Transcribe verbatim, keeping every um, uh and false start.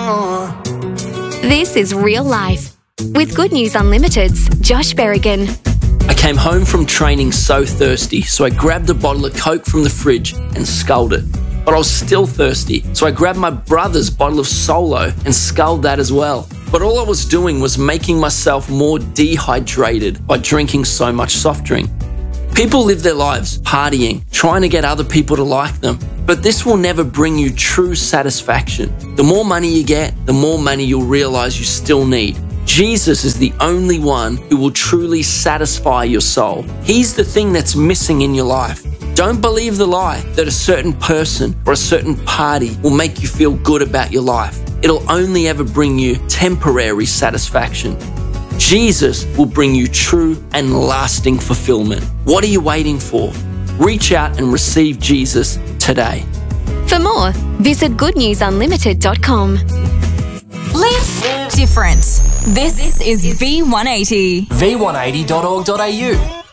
more. This is Real Life with Good News Unlimited's Josh Berrigan. I came home from training so thirsty, so I grabbed a bottle of Coke from the fridge and sculled it. But I was still thirsty, so I grabbed my brother's bottle of Solo and sculled that as well. But all I was doing was making myself more dehydrated by drinking so much soft drink. People live their lives partying, trying to get other people to like them. But this will never bring you true satisfaction. The more money you get, the more money you'll realize you still need. Jesus is the only one who will truly satisfy your soul. He's the thing that's missing in your life. Don't believe the lie that a certain person or a certain party will make you feel good about your life. It'll only ever bring you temporary satisfaction. Jesus will bring you true and lasting fulfillment. What are you waiting for? Reach out and receive Jesus today. For more, visit good news unlimited dot com. Live different. This is V one eighty. v one eighty dot org dot a u